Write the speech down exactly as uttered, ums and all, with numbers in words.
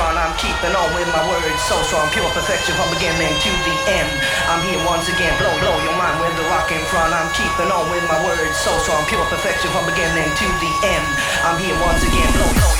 front. I'm keeping on with my words so strong, pure perfection from beginning to the end. I'm here once again, blow, blow your mind with the rock in front. I'm keeping on with my words so strong, pure perfection from beginning to the end. I'm here once again, blow, blow.